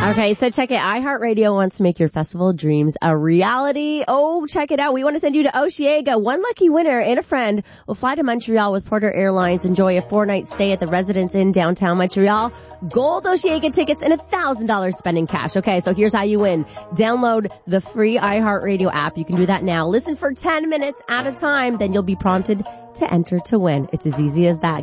Okay, so check it. iHeartRadio wants to make your festival dreams a reality. Oh, check it out. We want to send you to Osheaga. One lucky winner and a friend will fly to Montreal with Porter Airlines. Enjoy a 4-night stay at the Residence Inn downtown Montreal. Gold Osheaga tickets and $1,000 spending cash. Okay, so here's how you win. Download the free iHeartRadio app. You can do that now. Listen for 10 minutes at a time. Then you'll be prompted to enter to win. It's as easy as that.